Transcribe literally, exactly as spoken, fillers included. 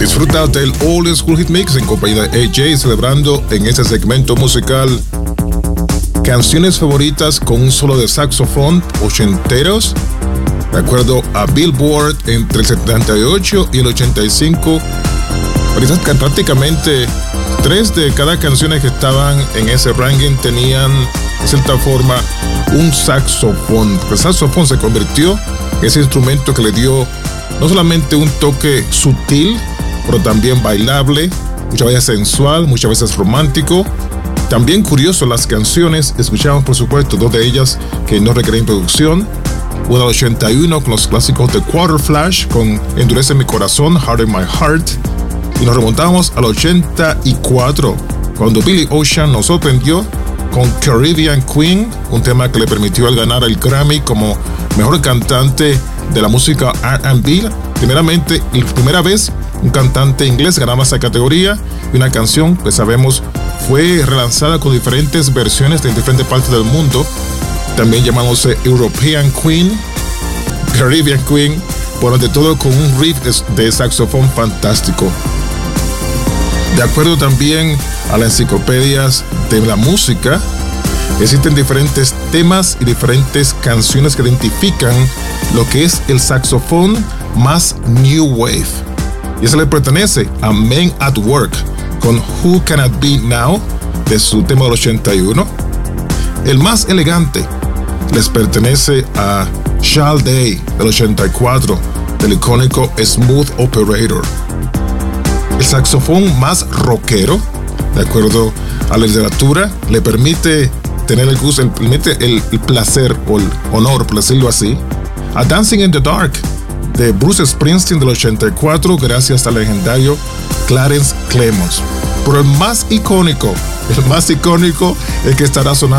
Disfruta del Old School Hit Mix en compañía de A J, celebrando en este segmento musical canciones favoritas con un solo de saxofón ochenteros. De acuerdo a Billboard, entre el setenta y ocho y el ochenta y cinco, prácticamente tres de cada canción que estaban en ese ranking tenían, de cierta forma, un saxofón. El saxofón se convirtió en ese instrumento que le dio no solamente un toque sutil, pero también bailable, muchas veces sensual, muchas veces romántico. También curioso, las canciones, escuchamos por supuesto dos de ellas que no requieren producción. Una del ochenta y uno con los clásicos de Quarter Flash con Endurece mi corazón, Heart in My Heart. Y nos remontamos al ochenta y cuatro, cuando Billy Ocean nos sorprendió con Caribbean Queen, un tema que le permitió al ganar el Grammy como mejor cantante de la música R and B. Primeramente, y primera vez, un cantante inglés ganaba esa categoría, y una canción que sabemos fue relanzada con diferentes versiones de diferentes partes del mundo, también llamándose European Queen, Caribbean Queen, por ante todo con un riff de saxofón fantástico. De acuerdo también a las enciclopedias de la música, existen diferentes temas y diferentes canciones que identifican lo que es el saxofón más New Wave. Y eso le pertenece a Men at Work con Who Can It Be Now de su tema del ochenta y uno. El más elegante les pertenece a Shall Day del ochenta y cuatro del icónico Smooth Operator. El saxofón más rockero, de acuerdo a la literatura, le permite tener el gusto, le permite el, el placer o el honor, por decirlo así, a Dancing in the Dark de Bruce Springsteen del ochenta y cuatro, gracias al legendario Clarence Clemons. Pero el más icónico, el más icónico, el que estará sonando